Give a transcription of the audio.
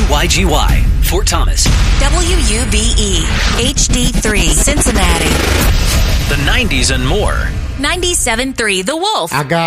WYGY, Fort Thomas. WUBE, HD3, Cincinnati. The 90s and more. 97.3 The Wolf. I got